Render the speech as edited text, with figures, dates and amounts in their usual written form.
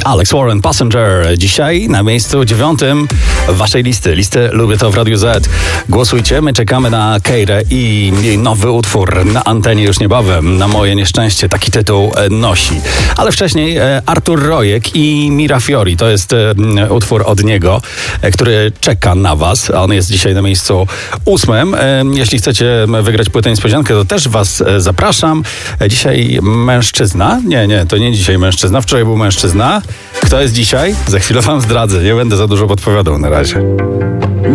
Alex Warren, Passenger. Dzisiaj na miejscu 9 waszej listy Lubię to w Radiu Z. Głosujcie, my czekamy na Keirę i jej nowy utwór na antenie już niebawem. Na moje nieszczęście taki tytuł nosi. Ale wcześniej Artur Rojek i Mira Fiori. To jest utwór od niego, który czeka na was. On jest dzisiaj na miejscu 8. Jeśli chcecie wygrać płytę niespodziankę, to też was zapraszam. Dzisiaj mężczyzna. Nie, to nie dzisiaj mężczyzna. Wczoraj był mężczyzna. Kto jest dzisiaj? Za chwilę wam zdradzę. Nie będę za dużo podpowiadał na razie.